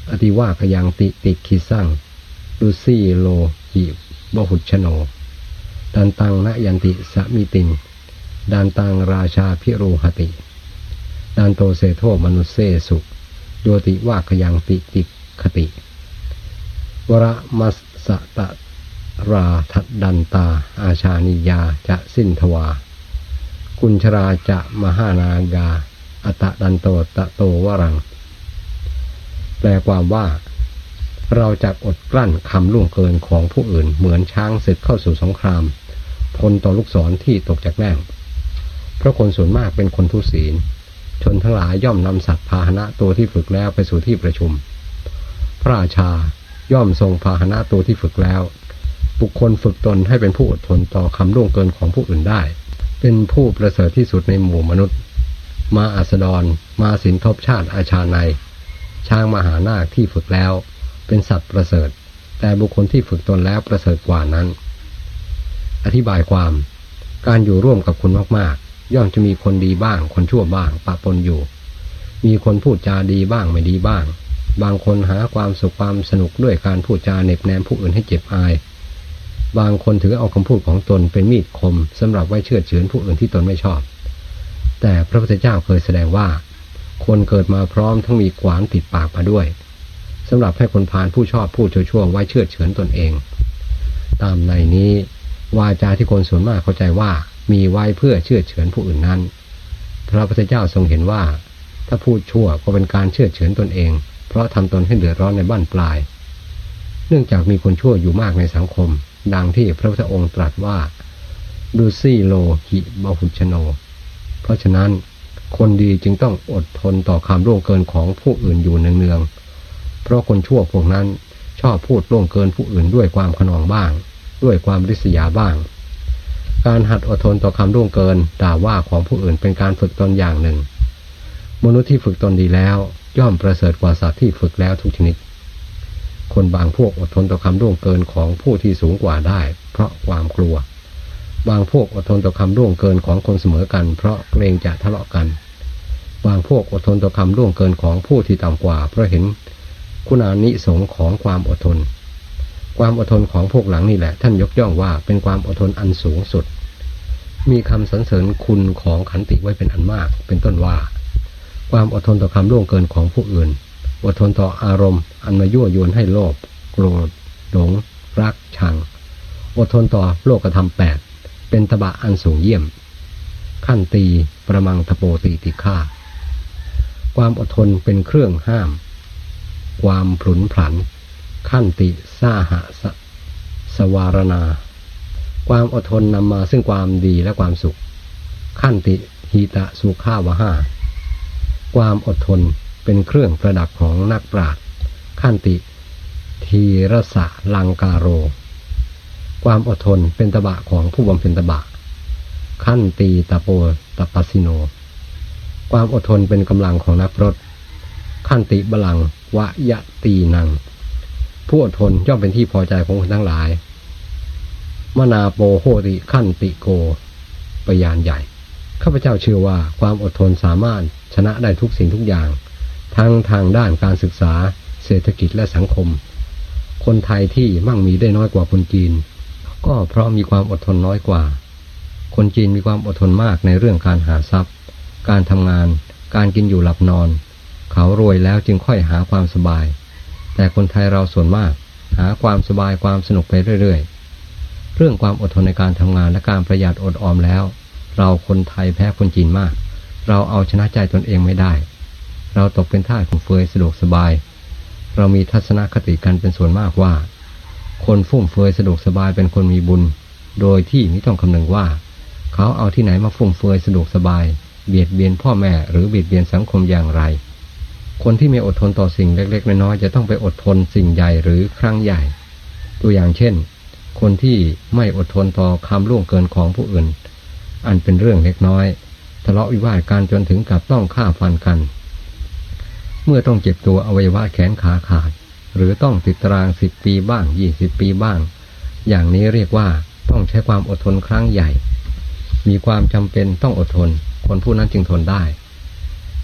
อติว่าขยังติติคิสังดุสีโลหิบหุชโนดันตังนะยันติสมิติงดันตังราชาพิโรหติดันโตเสโทมนุเสสุโยติว่าขยังติติคติวรมัสสะตะราทัดดันตาอาชานิยาจะสิ้นทวากุญชราจะมหานากาอตะดันโตตะโตวรังแปลความว่าเราจะอดกลั้นคำล่วงเกินของผู้อื่นเหมือนช้างศึกเข้าสู่สงครามทนต่อลูกศรที่ตกจากแง่งเพราะคนส่วนมากเป็นคนทุศีลชนทั้งหลายย่อมนำสัตว์พาหนะตัวที่ฝึกแล้วไปสู่ที่ประชุมพระราชาย่อมทรงพาหนะตัวที่ฝึกแล้วบุคคลฝึกตนให้เป็นผู้อดทนต่อคำล่วงเกินของผู้อื่นได้เป็นผู้ประเสริฐที่สุดในหมู่มนุษย์มาอัสดรมาสินทบชาติอาชาในช้างมหานาคที่ฝึกแล้วเป็นสัตว์ประเสริฐแต่บุคคลที่ฝึกตนแล้วประเสริฐกว่านั้นอธิบายความการอยู่ร่วมกับคนมากๆย่อมจะมีคนดีบ้างคนชั่วบ้างปะปนอยู่มีคนพูดจาดีบ้างไม่ดีบ้างบางคนหาความสุขความสนุกด้วยการพูดจาเน็บแนมผู้อื่นให้เจ็บอายบางคนถือเอาคำพูดของตนเป็นมีดคมสำหรับไว้เชือดเฉือนผู้อื่นที่ตนไม่ชอบแต่พระพุทธเจ้าเคยแสดงว่าคนเกิดมาพร้อมทั้งมีขวานติดปากมาด้วยสำหรับให้คนพาลผู้ชอบพูดชั่วๆไว้เชือดเฉือนตนเองตามในนี้วาจาที่คนส่วนมากเข้าใจว่ามีไว้เพื่อเชือดเฉือนผู้อื่นนั้นพระพุทธเจ้าทรงเห็นว่าถ้าพูดชั่วก็เป็นการเชือดเฉือนตนเองเพราะทำตนให้เดือดร้อนในบ้านปลายเนื่องจากมีคนชั่วอยู่มากในสังคมดังที่พระพุทธองค์ตรัสว่าดุสีโลหิบหุชโนเพราะฉะนั้นคนดีจึงต้องอดทนต่อคำล่วงเกินของผู้อื่นอยู่เนืองๆเพราะคนชั่วพวกนั้นชอบพูดล่วงเกินผู้อื่นด้วยความขนองบ้างด้วยความริษยาบ้างการหัดอดทนต่อคำล่วงเกินด่าว่าของผู้อื่นเป็นการฝึกตนอย่างหนึ่งมนุษย์ที่ฝึกตนดีแล้วย่อมประเสริฐกว่าสัตว์ที่ฝึกแล้วทุกชนิดคนบางพวกอดทนต่อคำล่วงเกินของผู้ที่สูงกว่าได้เพราะความกลัวบางพวกอดทนต่อคำล่วงเกินของคนเสมอกันเพราะเกรงจะทะเลาะกันบางพวกอดทนต่อคำล่วงเกินของผู้ที่ต่ำกว่าเพราะเห็นคุณานิสงส์ของความอดทนความอดทนของพวกหลังนี่แหละท่านยกย่องว่าเป็นความอดทนอันสูงสุดมีคำสรรเสริญคุณของขันติไว้เป็นอันมากเป็นต้นว่าความอดทนต่อคำล่วงเกินของผู้อื่นอดทนต่ออารมณ์อันมายั่วยวนให้โลภโกรธหลงรักชังอดทนต่อโลกธรรม8เป็นตบะอันสูงเยี่ยมขั้นตีประมังทโปติติฆาความอดทนเป็นเครื่องห้ามความผุนผันขั้นติสาหะสวารณาความอดทนนำมาซึ่งความดีและความสุขขั้นติหิตะสุขาวหาความอดทนเป็นเครื่องประดับของนักปราชญ์ขั้นติทีรสะลังกาโรความอดทนเป็นตบะของผู้บำเพ็ญตบะขั้นตีตะโปตปัสสิโนความอดทนเป็นกำลังของนักรบขั้นติบลังวะยะตีนังผู้อดทนย่อมเป็นที่พอใจของคนทั้งหลายมนาโปโหติขั้นติโกปยานใหญ่ข้าพเจ้าเชื่อว่าความอดทนสามารถชนะได้ทุกสิ่งทุกอย่างทั้งทางด้านการศึกษาเศรษฐกิจและสังคมคนไทยที่มั่งมีได้น้อยกว่าคนจีนก็เพราะมีความอดทนน้อยกว่าคนจีนมีความอดทนมากในเรื่องการหาทรัพย์การทำงานการกินอยู่หลับนอนเขารวยแล้วจึงค่อยหาความสบายแต่คนไทยเราส่วนมากหาความสบายความสนุกไปเรื่อยๆเรื่องความอดทนในการทำงานและการประหยัดอดออมแล้วเราคนไทยแพ้คนจีนมากเราเอาชนะใจตนเองไม่ได้เราตกเป็นทาสฟุ่มเฟือยสะดวกสบายเรามีทัศนคติกันเป็นส่วนมากว่าคนฟุ่มเฟือยสะดวกสบายเป็นคนมีบุญโดยที่ไม่ต้องคำนึงว่าเขาเอาที่ไหนมาฟุ่มเฟือยสะดวกสบายเบียดเบียนพ่อแม่หรือเบียดเบียนสังคมอย่างไรคนที่ไม่อดทนต่อสิ่งเล็กๆน้อยๆจะต้องไปอดทนสิ่งใหญ่หรือครั้งใหญ่ตัวอย่างเช่นคนที่ไม่อดทนต่อคำล่วงเกินของผู้อื่นอันเป็นเรื่องเล็กน้อยทะเลาะวิวาทกันจนถึงกับต้องฆ่าฟันกันเมื่อต้องเจ็บตัวอวัยวะแขนขาขาดหรือต้องติดตาราง10 ปีบ้าง20 ปีบ้างอย่างนี้เรียกว่าต้องใช้ความอดทนครั้งใหญ่มีความจำเป็นต้องอดทนคนผู้นั้นจึงทนได้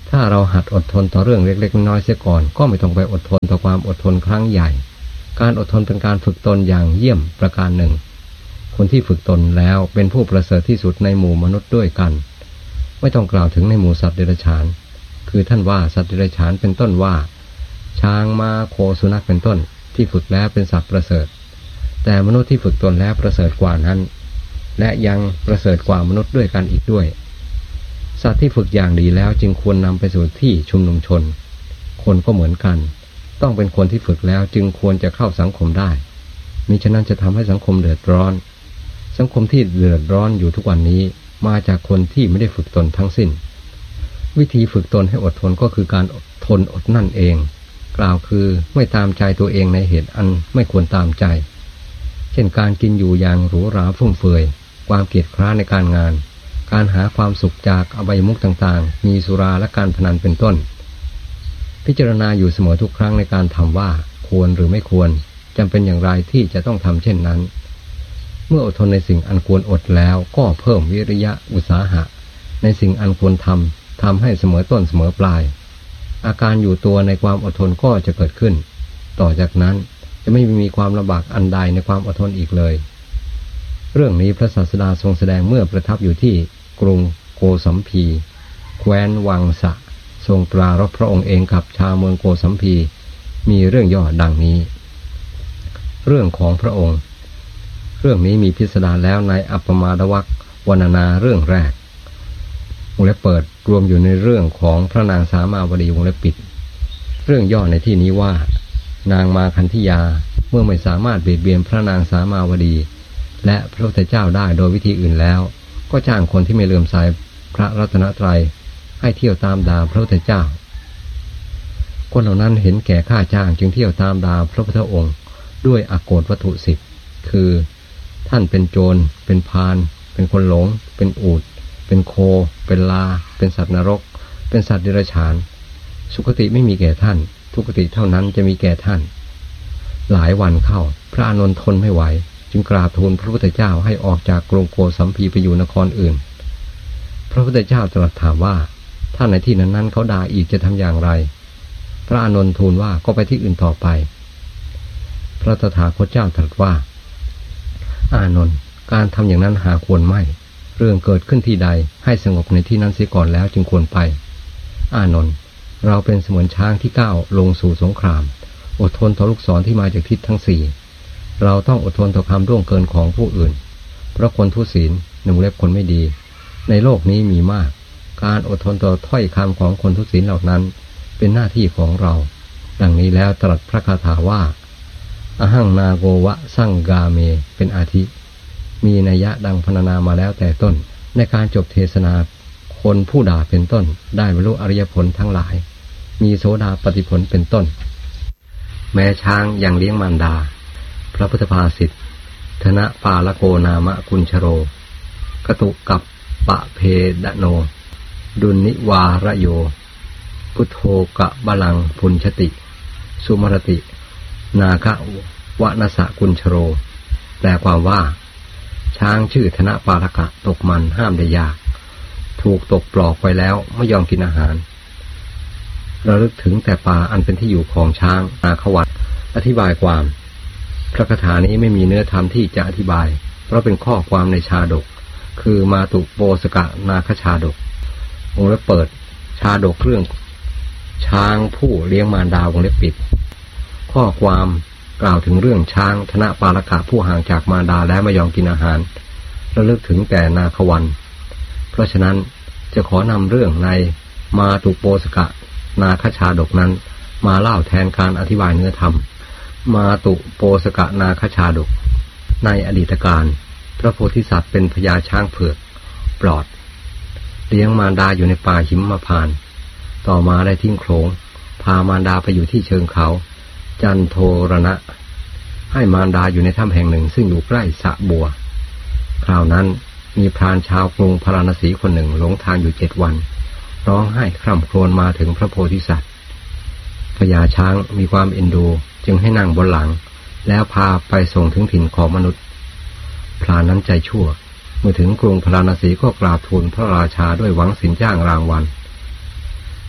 ถ้าเราหัดอดทนต่อเรื่องเล็กๆน้อยๆเสียก่อนก็ไม่ต้องไปอดทนต่อความอดทนครั้งใหญ่การอดทนเป็นการฝึกตนอย่างเยี่ยมประการหนึ่งคนที่ฝึกตนแล้วเป็นผู้ประเสริฐที่สุดในหมู่มนุษย์ด้วยกันไม่ต้องกล่าวถึงในหมู่สัตว์เดรัจฉานคือท่านว่าสัตว์เดรัจฉานเป็นต้นว่าช้างม้าโคสุนัขเป็นต้นที่ฝึกแล้วเป็นสัตว์ประเสริฐแต่มนุษย์ที่ฝึกตนแล้วประเสริฐกว่านั้นและยังประเสริฐกว่ามนุษย์ด้วยกันอีกด้วยสัตว์ที่ฝึกอย่างดีแล้วจึงควรนำไปสู่ที่ชุมนุมชนคนก็เหมือนกันต้องเป็นคนที่ฝึกแล้วจึงควรจะเข้าสังคมได้มิฉะนั้นจะทำให้สังคมเดือดร้อนสังคมที่เดือดร้อนอยู่ทุกวันนี้มาจากคนที่ไม่ได้ฝึกตนทั้งสิ้นวิธีฝึกตนให้อดทนก็คือการอดทนอดนั่นเองกล่าวคือไม่ตามใจตัวเองในเหตุอันไม่ควรตามใจเช่นการกินอยู่อย่างหรูหราฟุ่มเฟือยความเกียจคร้านในการงานการหาความสุขจากอบายมุขต่างๆมีสุราและการพนันเป็นต้นพิจารณาอยู่เสมอทุกครั้งในการทำว่าควรหรือไม่ควรจำเป็นอย่างไรที่จะต้องทำเช่นนั้นเมื่ออดทนในสิ่งอันควรอดแล้วก็เพิ่มวิริยะอุตสาหะในสิ่งอันควรทำให้เสมอต้นเสมอปลายอาการอยู่ตัวในความอดทนก็จะเกิดขึ้นต่อจากนั้นจะไม่มีความลำบากอันใดในความอดทนอีกเลยเรื่องนี้พระศาสดาทรงแสดงเมื่อประทับอยู่ที่กรุงโกสัมพีแคว้นวังสะทรงปรารภพระองค์เองกับชาวเมืองโกสัมพีมีเรื่องย่อดังนี้เรื่องของพระองค์เรื่องนี้มีพิสดารแล้วในอัปปมาดวรรควรรณนาเรื่องแรกวงเล็บเปิดรวมอยู่ในเรื่องของพระนางสามาวดีวงเล็บปิดเรื่องย่อในที่นี้ว่านางมาคันธิยาเมื่อไม่สามารถเบียดเบียนพระนางสามาวดีและพระพุทธเจ้าได้โดยวิธีอื่นแล้วก็จ้างคนที่ไม่เลื่อมใสพระรัตนตรัยให้เที่ยวตามด่าพระพุทธเจ้าคนเหล่านั้นเห็นแก่ค่าจ้างจึงเที่ยวตามด่าพระพุทธองค์ด้วยอโกฏวัตถุ10คือท่านเป็นโจรเป็นพาลเป็นคนหลงเป็นอูฐเป็นโคเป็นลาเป็นสัตว์นรกเป็นสัตว์เดรัจฉานสุคติไม่มีแก่ท่านทุกติเท่านั้นจะมีแก่ท่านหลายวันเข้าพระอานนท์ทนไม่ไหวจึงกราบทูลพระพุทธเจ้าให้ออกจากกรุงโกสัมพีไปอยู่นครอื่นพระพุทธเจ้าตรัสถามว่าถ้าในที่นั้นเขาด่าอีกจะทำอย่างไรพระอานนท์ทูลว่าก็ไปที่อื่นต่อไปพระตถาคตเจ้าตรัสว่าอานนท์การทำอย่างนั้นหาควรไม่เรื่องเกิดขึ้นที่ใดให้สงบในที่นั้นเสียก่อนแล้วจึงควรไปอานนท์เราเป็นเสมือนช้างที่ก้าวลงสู่สงครามอดทนต่อลูกศรที่มาจากทิศทั้งสี่เราต้องอดทนต่อความร่วงเกินของผู้อื่นเพราะคนทุศีลหนึ่งเล็บคนไม่ดีในโลกนี้มีมากการอดทนต่อถ้อยคำของคนทุศีลเหล่านั้นเป็นหน้าที่ของเราดังนี้แล้วตรัสพระคาถาว่าอหังนาโกวะสั่งกาเมเป็นอาทิมีนัยยะดังพรรณนามาแล้วแต่ต้นในการจบเทศนาคนผู้ด่าเป็นต้นได้บรรลุอริยผลทั้งหลายมีโสดาปัตติผลเป็นต้นแม้ช้างยังเลี้ยงมารดาพระพุทธภาษิตธนะปาลโกนามะกุญชโรกตุกับปะเพดโนดุลนิวาระโยพุทโธกะบาลังพุญชติสุมรตินาคะวะนสะกุญชโรแปลความว่าช้างชื่อธนะปาลกะตกมันห้ามได้ยากถูกตกปลอกไปแล้วไม่ยอมกินอาหารระลึกถึงแต่ป่าอันเป็นที่อยู่ของช้างนาควัตอธิบายความพระคาถานี้ไม่มีเนื้อธรรมที่จะอธิบายเพราะเป็นข้อความในชาดกคือมาตุโปสกะนาคชาดกวงเล็บเปิดชาดกเรื่องช้างผู้เลี้ยงมารดาวงเล็บปิดข้อความกล่าวถึงเรื่องช้างธนะปาลกะผู้ห่างจากมารดาและไม่ยอมกินอาหารระลึกถึงแต่นาควันเพราะฉะนั้นจะขอนำเรื่องในมาตุโปสกะนาคชาดกนั้นมาเล่าแทนการอธิบายเนื้อธรรมมาตุโปสกะนาคชาดกในอดีตการพระโพธิสัตว์เป็นพญาช้างเผือกปลอดเลี้ยงมารดาอยู่ในป่าหิมพานต์ต่อมาได้ทิ้งโขลงพามารดาไปอยู่ที่เชิงเขาจันโทรณะให้มารดาอยู่ในถ้ำแห่งหนึ่งซึ่งอยู่ใกล้สระบัวคราวนั้นมีพรานชาวกรุงพาราณสีคนหนึ่งหลงทางอยู่7 วันร้องไห้คร่ำครวญมาถึงพระโพธิสัตว์พญาช้างมีความเอ็นดูจึงให้นั่งบนหลังแล้วพาไปส่งถึงถิ่นของมนุษย์พรานนั้นใจชั่วเมื่อถึงกรุงพาราณสีก็กราบทูลพระราชาด้วยหวังสินจ้างรางวัลพ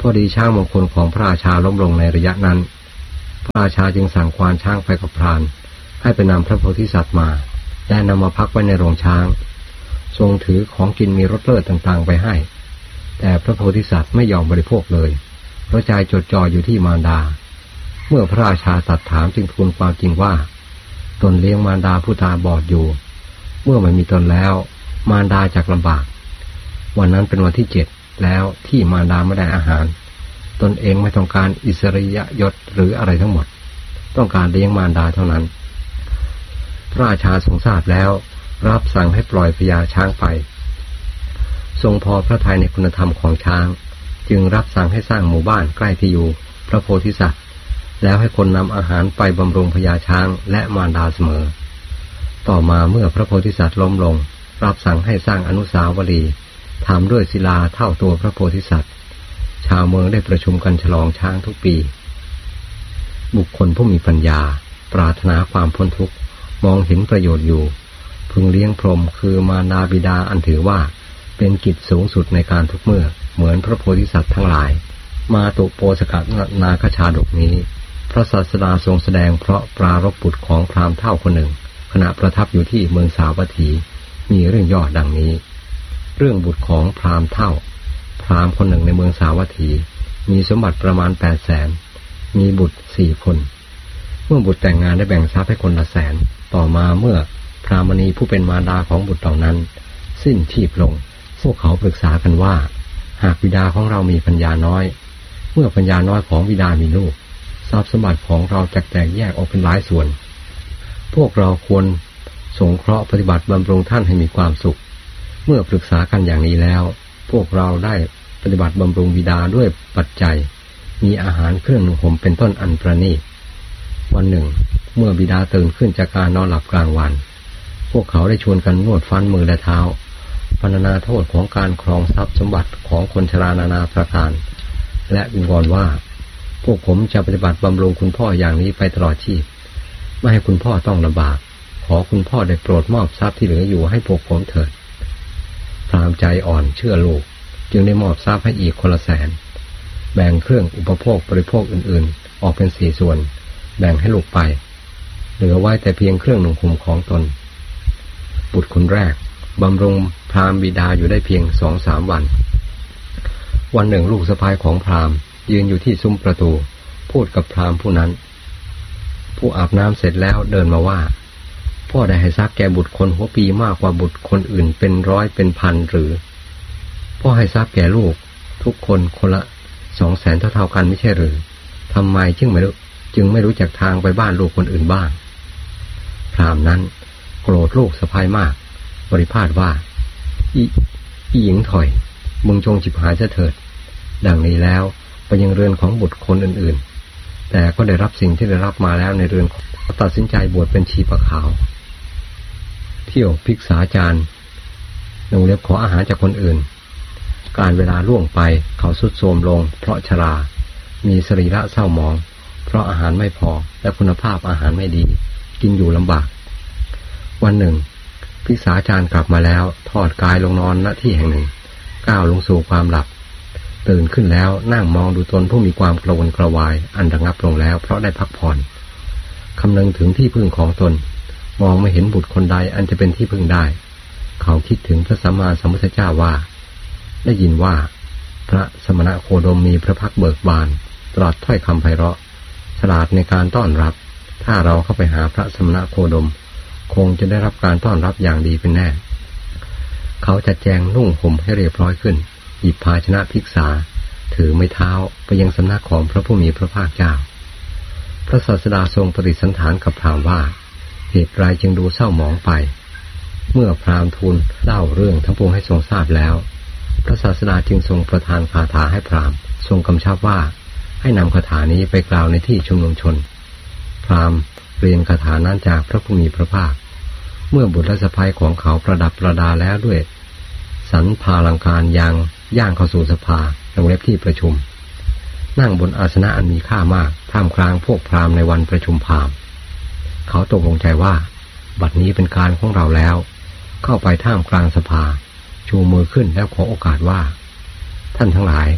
พอดีช้างมงคลของพระราชาล้มลงในระยะนั้นพระราชาจึงสั่งควานช้างไปกับพรานให้ไปนำพระโพธิสัตว์มาและนำมาพักไว้ในโรงช้างทรงถือของกินมีรสเลิศต่างๆไปให้แต่พระโพธิสัตว์ไม่ยอมบริโภคเลยเพราะใจจดจ่ออยู่ที่มารดาเมื่อพระราชาตรัสถามจึงทูลความจริงว่าตนเลี้ยงมารดาผู้ตาบอดอยู่เมื่อไม่มีตนแล้วมารดาจักลำบากวันนั้นเป็นวันที่7แล้วที่มารดาไม่ได้อาหารตนเองไม่ต้องการอิสริยยศหรืออะไรทั้งหมดต้องการเลี้ยงมารดาเท่านั้นพระราชาทรงทราบแล้วรับสั่งให้ปล่อยพญาช้างไปทรงพอพระทัยในคุณธรรมของช้างจึงรับสั่งให้สร้างหมู่บ้านใกล้ที่อยู่พระโพธิสัตว์แล้วให้คนนำอาหารไปบำรุงพญาช้างและมารดาเสมอต่อมาเมื่อพระโพธิสัตว์ล้มลงรับสั่งให้สร้างอนุสาวรีย์ทำด้วยศิลาเท่าตัวพระโพธิสัตว์ชาวเมืองได้ประชุมกันฉลองช้างทุกปีบุคคลผู้มีปัญญาปรารถนาความพ้นทุกข์มองเห็นประโยชน์อยู่พึงเลี้ยงพรหมคือมารดาบิดาอันถือว่าเป็นกิจสูงสุดในการทุกเมื่อเหมือนพระโพธิสัตว์ทั้งหลายมาตุโปสกนาคชาดกนี้พระศาสดาทรงแสดงเพราะปรารภบุตรของพราหมณ์เฒ่าคนหนึ่งขณะประทับอยู่ที่เมืองสาวัตถีมีเรื่องย่อดังนี้เรื่องบุตรของพราหมณ์เฒ่าพราหมณ์คนหนึ่งในเมืองสาวัตถีมีสมบัติประมาณ800,000มีบุตร4 คนเมื่อบุตรแต่งงานได้แบ่งทรัพย์ให้คนละ100,000ต่อมาเมื่อพราหมณีผู้เป็นมารดาของบุตรเหล่านั้นสิ้นชีพลงพวกเขาปรึกษากันว่าหากบิดาของเรามีปัญญาน้อยเมื่อปัญญาน้อยของบิดามีลูกทรัพย์สมบัติของเราจะแตกแยกออกเป็นหลายส่วนพวกเราควรสงเคราะห์ปฏิบัติบำรุงท่านให้มีความสุขเมื่อปรึกษากันอย่างนี้แล้วพวกเราได้ปฏิบัติบำรุงบิดาด้วยปัจจัยมีอาหารเครื่องนุ่งห่มเป็นต้นอันประณีตวันหนึ่งเมื่อบิดาตื่นขึ้นจากการนอนหลับกลางวันพวกเขาได้ชวนกันนวดฟันมือและเท้าพรรณนาโทษของการครองทรัพย์สมบัติของคนชรานานาประการและวิงวอนว่าพวกผมจะปฏิบัติบำรุงคุณพ่ออย่างนี้ไปตลอดชีพไม่ให้คุณพ่อต้องลำบากขอคุณพ่อได้โปรดมอบทรัพย์ที่เหลืออยู่ให้พวกผมเถิดพราหมณ์ใจอ่อนเชื่อลูกจึงได้มอบทรัพย์ให้อีกคนละ100,000แบ่งเครื่องอุปโภคบริโภคอื่นๆออกเป็น4 ส่วนแบ่งให้ลูกไปเหลือไว้แต่เพียงเครื่องนุ่งห่มของตนบุตรคนแรกบำรุงพราหมณ์บิดาอยู่ได้เพียง 2-3 วันวันหนึ่งลูกสะใภ้ของพราหมณ์ยืนอยู่ที่ซุ้มประตูพูดกับพราหมณ์ผู้นั้นผู้อาบน้ำเสร็จแล้วเดินมาว่าพ่อได้ให้ทรัพย์แก่บุตรคนหัวปีมากกว่าบุตรคนอื่นเป็น100เป็นพันหรือพ่อให้ทรัพย์แก่ลูกทุกคนคนละ200,000เท่ากันไม่ใช่หรือทำไมจึงไม่รู้จักทางไปบ้านลูกคนอื่นบ้างพราหมณ์นั้นโกรธลูกสะใภ้มากบริพาทว่าอีหญิงถอยมึงจงฉิบหายซะเถิดดังนี้แล้วไปยังเรือนของบุตรคนอื่นๆแต่ก็ได้รับสิ่งที่ได้รับมาแล้วในเรือนตัดสินใจบวชเป็นชีปะขาวเที่ยวภิกษาจารย์ลงเล็บขออาหารจากคนอื่นการเวลาล่วงไปเขาทรุดโทรมลงเพราะชรามีสรีระเศร้าหมองเพราะอาหารไม่พอและคุณภาพอาหารไม่ดีกินอยู่ลำบากวันหนึ่งภิกษาจารย์กลับมาแล้วทอดกายลงนอนณที่แห่งหนึ่งก้าวลงสู่ความหลับตื่นขึ้นแล้วนั่งมองดูตนผู้มีความกระวนกระวายอันระงับลงแล้วเพราะได้พักผ่อนคำนึงถึงที่พึ่งของตนมองไม่เห็นบุตรคนใดอันจะเป็นที่พึ่งได้เขาคิดถึงพระสัมมาสัมพุทธเจ้าว่าได้ยินว่าพระสมณโคดมมีพระพักเบิกบานตรัสถ้อยคำไพเราะฉลาดในการต้อนรับถ้าเราเข้าไปหาพระสมณโคดมคงจะได้รับการต้อนรับอย่างดีเป็นแน่เขาจัดแจงนุ่งห่มให้เรียบร้อยขึ้นหยิบภาชนะภิกษาถือไม้เท้าไปยังสำนักของพระผู้มีพระภาคเจ้าพระศาสดาทรงปฏิสันถานกับพราหมณ์ว่าเหตุไรจึงดูเศร้าหมองไปเมื่อพราหมณ์ทูลเล่าเรื่องทั้งปวงให้ทรงทราบแล้วพระศาสดาจึงทรงประทานคาถาให้พราหมณ์ทรงกำชับว่าให้นำคาถานี้ไปกล่าวในที่ชุมนุมชนพราหมณ์เรียนคาถานั้นจากพระผู้มีพระภาคเมื่อบุตรและสะใภ้ของเขาประดับประดาแล้วด้วยสันพาลังการย่างเข้าสู่สภาลงเล็บที่ประชุมนั่งบนอาสนะอันมีค่ามากท่ามกลางพวกพราหมณ์ในวันประชุมพราหมณ์เขาตกลงใจว่าบัดนี้เป็นการของเราแล้วเข้าไปท่ามกลางสภาชูมือขึ้นแล้วขอโอกาสว่าท่านทั้งหลาย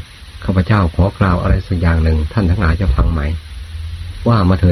ข้าพเจ้าขอกล่าวอะไรสักอย่างหนึ่งท่านทั้งหลายจะฟังไหมว่ามาเถิด